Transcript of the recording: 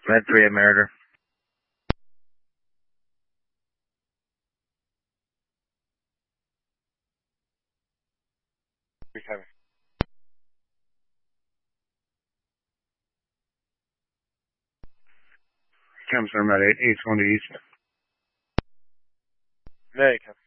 Med 3 at Meritor. Recover. Comes from about 8, 8's going to east. Very cover.